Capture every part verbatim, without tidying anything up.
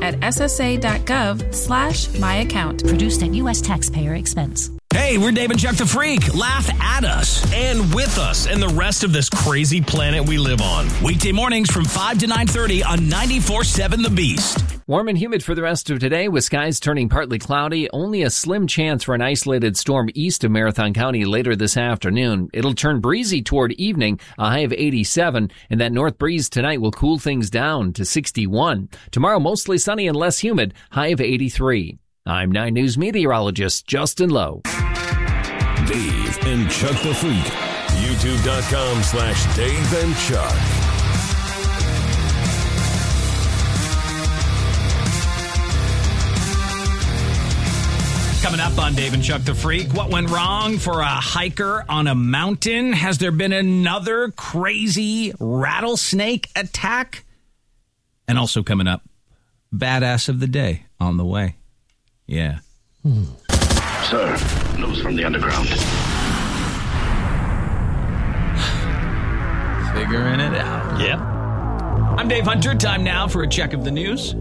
at ssa.gov slash my account. Produced at U S taxpayer expense. Hey, we're Dave and Chuck the Freak. Laugh at us and with us and the rest of this crazy planet we live on. Weekday mornings from five to nine thirty on ninety-four point seven The Beast. Warm and humid for the rest of today with skies turning partly cloudy. Only a slim chance for an isolated storm east of Marathon County later this afternoon. It'll turn breezy toward evening, a high of eighty-seven, and that north breeze tonight will cool things down to sixty-one. Tomorrow, mostly sunny and less humid, high of eighty-three. I'm nine News meteorologist Justin Lowe. Dave and Chuck the Freak. YouTube.com slash Dave and Chuck. Coming up on Dave and Chuck the Freak, what went wrong for a hiker on a mountain? Has there been another crazy rattlesnake attack? And also coming up, badass of the day on the way. Yeah. Hmm. Sir, news from the underground. Figuring it out. Yep. I'm Dave Hunter. Time now for a check of the news.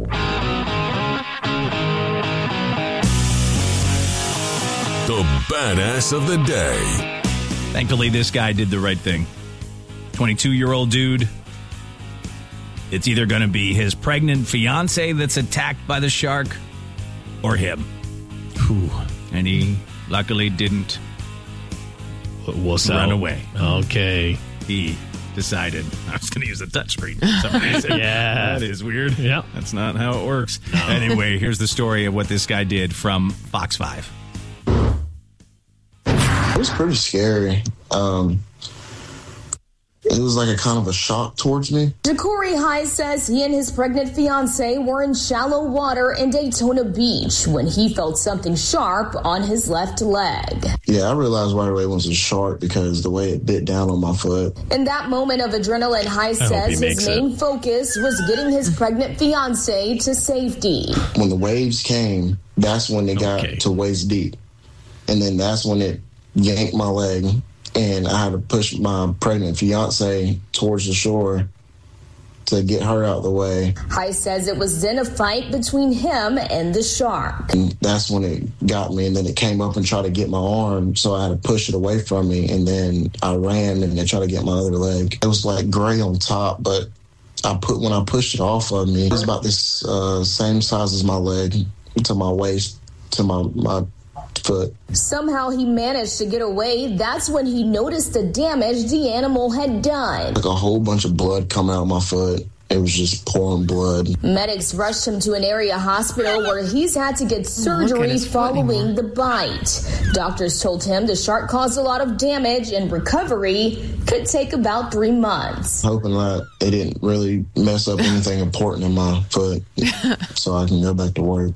The badass of the day. Thankfully, this guy did the right thing. twenty-two-year-old dude. It's either going to be his pregnant fiance that's attacked by the shark or him. Whew. And he luckily didn't What's run out? away. Okay. He decided I was going to use a touchscreen. Somebody said, yeah. That is weird. Yeah. That's not how it works. No. Anyway, here's the story of what this guy did from Fox five. It was pretty scary. Um, it was like a kind of a shock towards me. Ja'Cory High says he and his pregnant fiancee were in shallow water in Daytona Beach when he felt something sharp on his left leg. Yeah, I realized right away it was a shark because the way it bit down on my foot. In that moment of adrenaline, High says his main it. focus was getting his pregnant fiancee to safety. When the waves came, that's when they got okay. to waist deep. And then that's when it yanked my leg, and I had to push my pregnant fiance towards the shore to get her out of the way. High says it was then a fight between him and the shark. And that's when it got me, and then it came up and tried to get my arm, so I had to push it away from me, and then I ran and they tried to get my other leg. It was like gray on top, but I put when I pushed it off of me, it was about this uh, same size as my leg to my waist, to my, my foot. Somehow he managed to get away. That's when he noticed the damage the animal had done. Like a whole bunch of blood coming out of my foot. It was just pouring blood. Medics rushed him to an area hospital where he's had to get surgery following the bite. Doctors told him the shark caused a lot of damage and recovery could take about three months. Hoping that it didn't really mess up anything important in my foot so I can go back to work.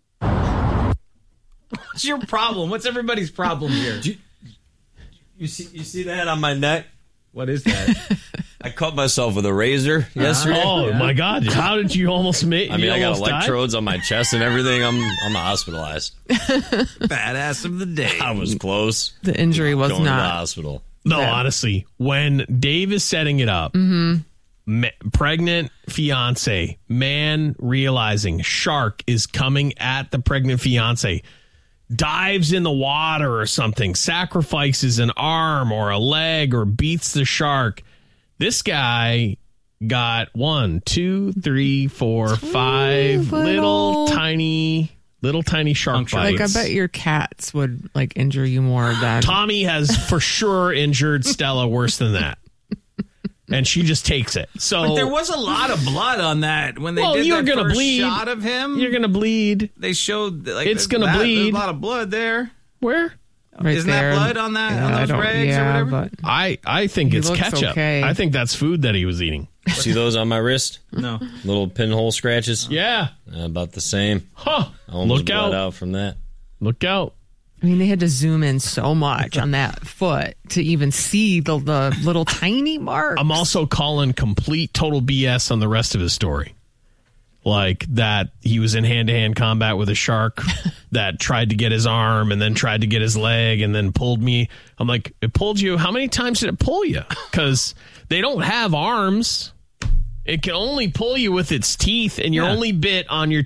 What's your problem? What's everybody's problem here? You, you see, you see that on my neck? What is that? I cut myself with a razor yesterday. Oh yeah. my God! How did you almost make? I mean, I got electrodes died? on my chest and everything. I'm, I'm hospitalized. Badass of the day. I was close. The injury was going not to the hospital. No, Yeah. honestly, when Dave is setting it up, Mm-hmm. ma- pregnant fiance, man realizing shark is coming at the pregnant fiance, dives in the water or something, sacrifices an arm or a leg or beats the shark. This guy got one, two, three, four, five little, little tiny, little tiny shark bites. Like, I bet your cats would like injure you more than Tommy has for sure injured Stella worse than that. And she just takes it. So But there was a lot of blood on that when they well, did you're that gonna first bleed. shot of him. You're gonna bleed. They showed like It's that- gonna that- bleed. There's a lot of blood there. Where? right Isn't there. that blood on that Yeah, on I those don't- rags yeah, or whatever? But I, I think He it's looks ketchup. okay. I think that's food that he was eating. See those on my wrist? No. Little pinhole scratches? Yeah. Uh, about the same. Huh. I almost Look bled out. out from that. Look out. I mean, they had to zoom in so much on that foot to even see the, the little tiny marks. I'm also calling complete total B S on the rest of his story. Like that he was in hand-to-hand combat with a shark that tried to get his arm and then tried to get his leg and then pulled me. I'm like, it pulled you. How many times did it pull you? Because they don't have arms. It can only pull you with its teeth, and you're Yeah. only bit on your